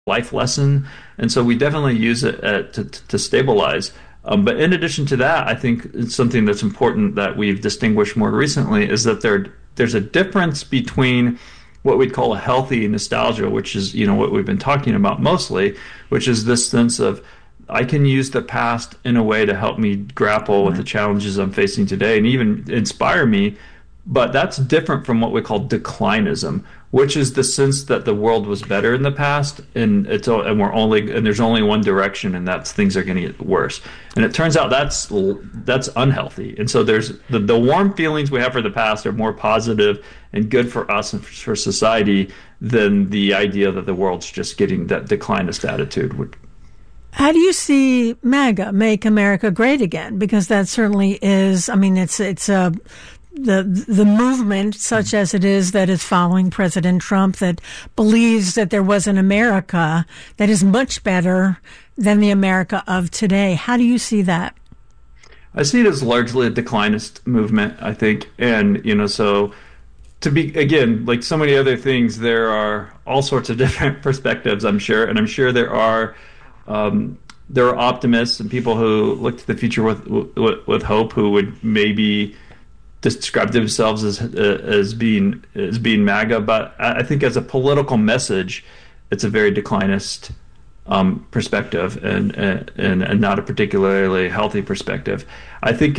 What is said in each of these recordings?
life lesson, and so we definitely use it to stabilize. But in addition to that, I think it's something that's important that we've distinguished more recently is that there's a difference between what we'd call a healthy nostalgia, which is, what we've been talking about mostly, which is this sense of I can use the past in a way to help me grapple with the challenges I'm facing today and even inspire me. But that's different from what we call declinism, which is the sense that the world was better in the past, and there's only one direction, and that's things are going to get worse. And it turns out that's unhealthy. And so there's the warm feelings we have for the past are more positive and good for us and for society than the idea that the world's just getting that declinist attitude. How do you see MAGA, Make America Great Again? Because that certainly is, it's the movement, such as it is, that is following President Trump, that believes that there was an America that is much better than the America of today. How do you see that? I see it as largely a declinist movement, I think. And, so to be, again, like so many other things, there are all sorts of different perspectives, I'm sure. And I'm sure there are optimists and people who look to the future with hope, who would maybe describe themselves as being MAGA, but I think as a political message, it's a very declinist perspective and not a particularly healthy perspective. I think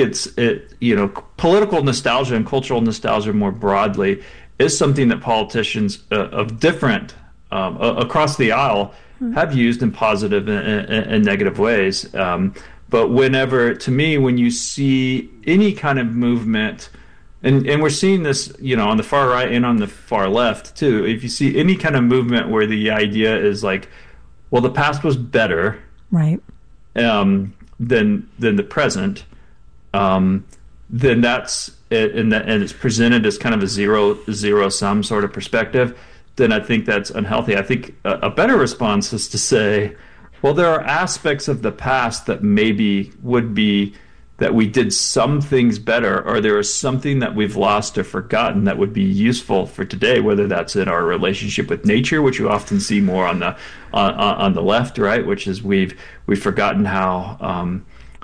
political nostalgia and cultural nostalgia more broadly is something that politicians of different across the aisle have used in positive and negative ways. But when you see any kind of movement, and we're seeing this, on the far right and on the far left too, if you see any kind of movement where the idea is like, well, the past was better, right, than the present, then that's it, and it's presented as kind of a zero sum sort of perspective, then I think that's unhealthy. I think a better response is to say, well, there are aspects of the past that maybe would be that we did some things better, or there is something that we've lost or forgotten that would be useful for today, whether that's in our relationship with nature, which you often see more on the left, right, which is we've forgotten how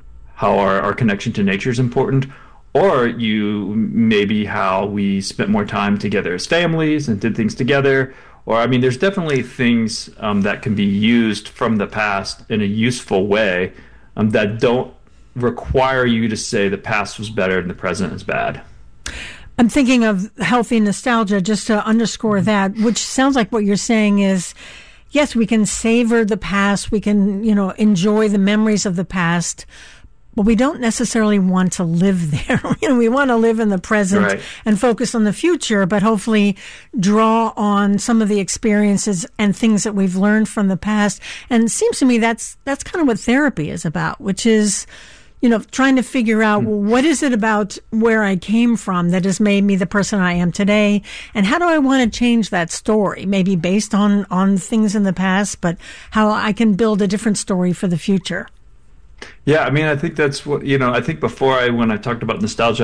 our connection to nature is important, or maybe how we spent more time together as families and did things together. Or, there's definitely things that can be used from the past in a useful way that don't require you to say the past was better and the present is bad. I'm thinking of healthy nostalgia, just to underscore that, which sounds like what you're saying is, yes, we can savor the past, we can, enjoy the memories of the past, but we don't necessarily want to live there. We want to live in the present, right, and focus on the future, but hopefully draw on some of the experiences and things that we've learned from the past. And it seems to me that's kind of what therapy is about, which is, trying to figure out, well, what is it about where I came from that has made me the person I am today? And how do I want to change that story? Maybe based on things in the past, but how I can build a different story for the future. Yeah, I think that's what, I think before when I talked about nostalgia,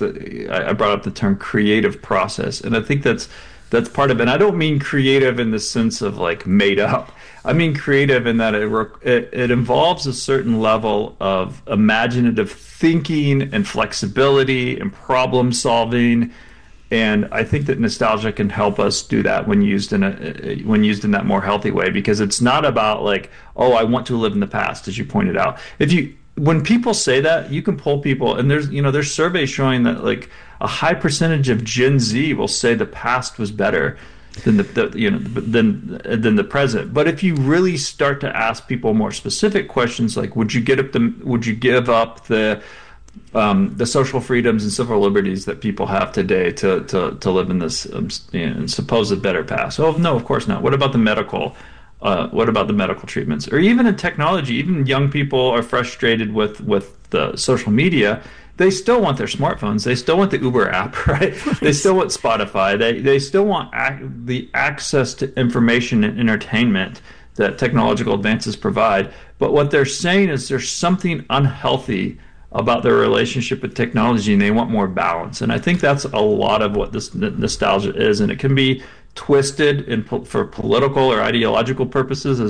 I brought up the term creative process. And I think that's part of it. And I don't mean creative in the sense of like made up. I mean creative in that it involves a certain level of imaginative thinking and flexibility and problem solving. And I think that nostalgia can help us do that when used in that more healthy way, because it's not about like, oh, I want to live in the past, as you pointed out. When people say that, you can pull people, and there's surveys showing that like a high percentage of Gen Z will say the past was better than the present. But if you really start to ask people more specific questions, like would you give up the social freedoms and civil liberties that people have today to live in this supposed better past? Oh no, of course not. What about the medical? What about the medical treatments? Or even in technology, even young people are frustrated with the social media. They still want their smartphones. They still want the Uber app, right? They still want Spotify. They still want the access to information and entertainment that technological advances provide. But what they're saying is there's something unhealthy about their relationship with technology, and they want more balance. And I think that's a lot of what this nostalgia is. And it can be twisted for political or ideological purposes,